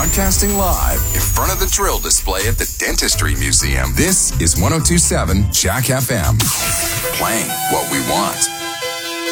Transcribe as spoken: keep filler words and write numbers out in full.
Broadcasting live in front of the drill display at the Dentistry Museum. This is one oh two point seven Jack F M. Playing what we want.